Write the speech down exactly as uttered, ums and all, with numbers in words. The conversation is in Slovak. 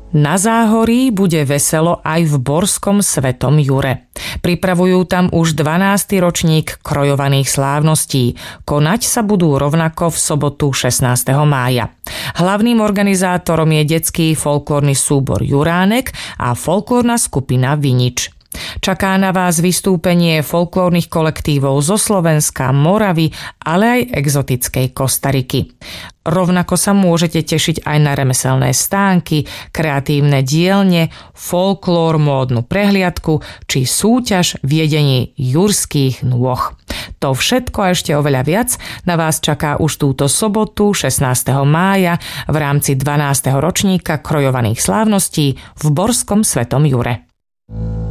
Na Záhorí bude veselo aj v Borskom Svetom Jure. Pripravujú tam už dvanásty ročník krojovaných slávností. Konať sa budú rovnako v sobotu šestnásteho mája. Hlavným organizátorom je detský folklórny súbor Juránek a folklórna skupina Vinič. Čaká na vás vystúpenie folklórnych kolektívov zo Slovenska, Moravy, ale aj exotickej Kostariky. Rovnako sa môžete tešiť aj na remeselné stánky, kreatívne dielne, folklór, módnu prehliadku či súťaž v jedení jurských nôh. To všetko a ešte oveľa viac na vás čaká už túto sobotu šestnásteho mája v rámci dvanásteho ročníka krojovaných slávností v Borskom Svetom Jure.